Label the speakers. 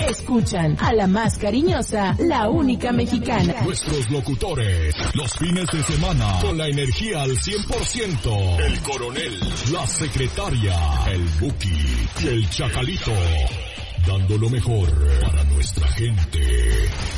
Speaker 1: Escuchan a la más cariñosa, la única mexicana.
Speaker 2: Nuestros locutores, los fines de semana, con la energía al 100%. El coronel, la secretaria, el Buki y el Chacalito. Dando lo mejor para nuestra gente.